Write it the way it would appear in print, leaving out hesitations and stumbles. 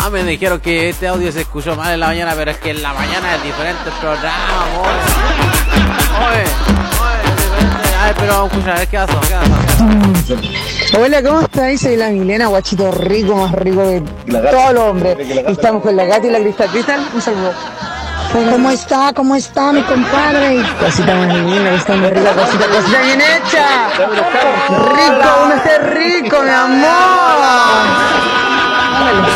Ah, me dijeron que este audio se escuchó mal en la mañana, pero es que en la mañana es diferente el programa, oye, diferente. A ver, pero vamos a escuchar, a ver qué pasó. Hola, ¿cómo estáis? Soy la Milena, guachito rico, más rico de todos los hombres. Estamos con la Gata y la Cristal. Cristal, un saludo. ¿Cómo está? ¿Cómo está mi compadre? Cosita más linda, que está muy rica, cosita bien hecha. Rico, uno esté rico, mi amor.